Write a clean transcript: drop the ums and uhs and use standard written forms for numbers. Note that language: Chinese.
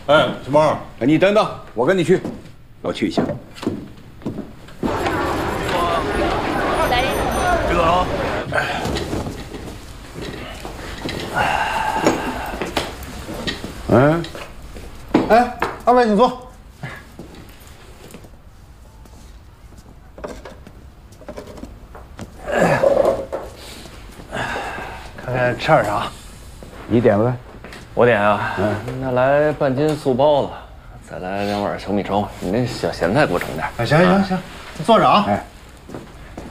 哎，小猫， 你等等，我跟你去，我去一下。 知道了。 哎，二位请坐。看看吃点啥？ 你点呗。 我点啊，那来半斤素包子，再来2碗小米粥。你那小咸菜给我整点。 哎，行，你坐着啊。 哎。